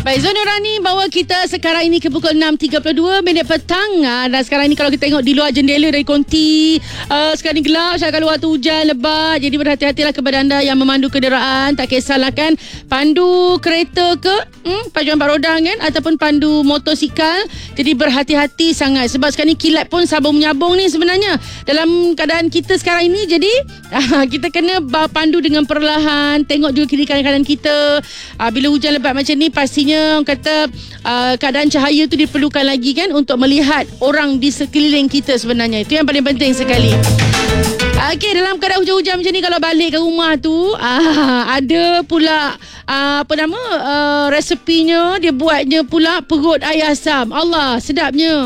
Baik, Zon Nurani bawa kita sekarang ini ke pukul 6.32 minit petang. Dan sekarang ini kalau kita tengok di luar jendela dari konti, sekarang ni gelap, saya keluar tu hujan lebat. Jadi berhati-hatilah kepada anda yang memandu kenderaan. Tak kisahlah kan, pandu kereta ke, pajuan 4 roda kan, ataupun pandu motosikal. Jadi berhati-hati sangat. Sebab sekarang ni kilat pun sabung-menyabung ni sebenarnya. Dalam keadaan kita sekarang ini, jadi kita kena pandu dengan perlahan. Tengok juga kiri kanan kita. Bila hujan lebat macam ni, pastinya orang kata keadaan cahaya tu diperlukan lagi kan, untuk melihat orang di sekeliling kita sebenarnya. Itu yang paling penting sekali. Okey, dalam keadaan hujan-hujan macam ni, kalau balik ke rumah tu, ada pula resepinya, dia buatnya pula perut ayam asam. Allah, sedapnya.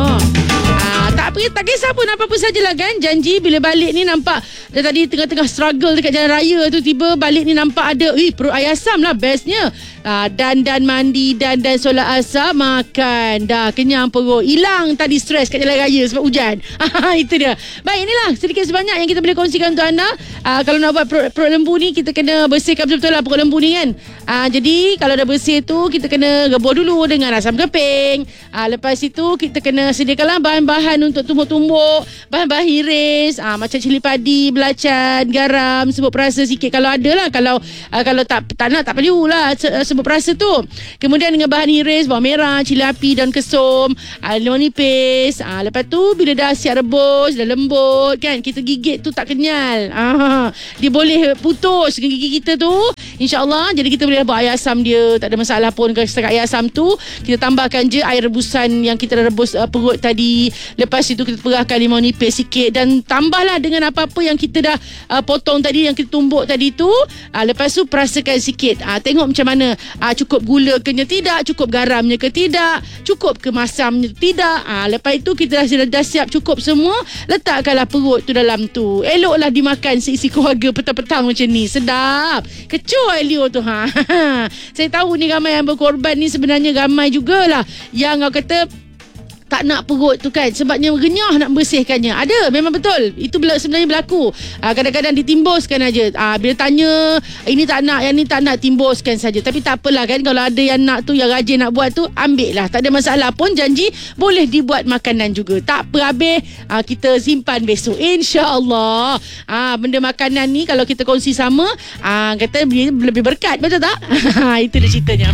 Tak kisah pun apa-apa sajalah kan. Janji bila balik ni nampak dia tadi tengah-tengah struggle dekat jalan raya tu, tiba balik ni nampak ada perut ayam asam lah, bestnya. Dan mandi dan solat asar, makan dah kenyang perut, hilang tadi stres kat jalan raya sebab hujan. Itu dia. Baik, inilah sedikit sebanyak yang kita boleh kongsikan untuk anda. Kalau nak buat perut lembu ni, kita kena bersihkan betul-betul lah perut lembu ni kan. Jadi kalau dah bersih tu, kita kena rebus dulu dengan asam keping. Lepas itu kita kena sediakanlah bahan-bahan untuk tumbuk-tumbuk, bahan-bahan hiris, macam cili padi, belacan, garam, serbuk perasa sikit kalau ada lah. Kalau tak nak, tak perlu lah serbuk perasa tu. Kemudian dengan bahan hiris, bawang merah, cili api, daun kesum, limau nipis. Lepas tu bila dah siap rebus, dah lembut kan, kita gigit tu tak kenyal. Dia boleh putus dengan gigi kita tu, InsyaAllah. Jadi kita boleh buat air asam dia, tak ada masalah pun. Setakat air asam tu, kita tambahkan je air rebusan yang kita dah rebus perut tadi. Lepas itu kita perahkan limau nipis sikit, dan tambahlah dengan apa-apa yang kita dah potong tadi, yang kita tumbuk tadi tu. Lepas tu perasakan sikit, tengok macam mana, cukup gula ke tidak, cukup garamnya ke tidak, cukup ke masamnya tidak. Lepas itu kita dah siap cukup semua, letakkanlah perut tu dalam tu. Eloklah dimakan seisi keluarga petang-petang macam ni, sedap. Kecoh Elio tu. Saya tahu ni ramai yang berkorban ni, sebenarnya ramai jugalah yang orang kata tak nak perut tu kan, sebabnya renyah nak bersihkannya. Ada, memang betul. Itu sebenarnya berlaku. Kadang-kadang ditimbuskan aja. Bila tanya, ini tak nak, yang ni tak nak, timbuskan saja. Tapi tak apalah kan, kalau ada yang nak tu, yang rajin nak buat tu, ambil lah. Tak ada masalah pun. Janji boleh dibuat makanan juga. Tak apa habis, kita simpan besok, InsyaAllah. Benda makanan ni kalau kita kongsi sama, kata lebih berkat, betul tak? Itu dia ceritanya.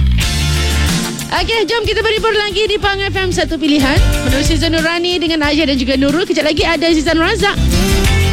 Okey, jom kita berhibur lagi di Pang FM, satu pilihan. Menerusi Zon Nurani dengan Aisyah dan juga Nurul. Kejap lagi ada Azizan Razak.